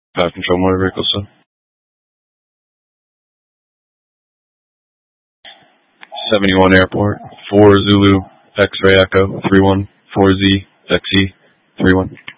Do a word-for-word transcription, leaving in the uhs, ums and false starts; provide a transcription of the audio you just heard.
Five control motor vehicle, sir. seventy-one airport, four Zulu, X-ray echo, three one, four Z, X E, three one.